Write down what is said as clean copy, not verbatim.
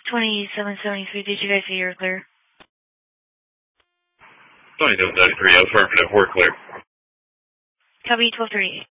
2773, did you guys say you're clear? 2773, affirmative, we're clear. Copy 1238.